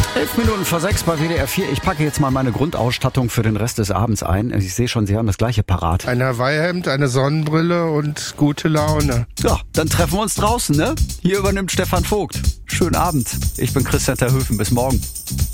5:11 bei WDR 4. Ich packe jetzt mal meine Grundausstattung für den Rest des Abends ein. Ich sehe schon, Sie haben das gleiche parat. Ein Hawaii-Hemd, eine Sonnenbrille und gute Laune. Ja, dann treffen wir uns draußen, ne? Hier übernimmt Stefan Vogt. Schönen Abend. Ich bin Christian Terhöfen. Bis morgen.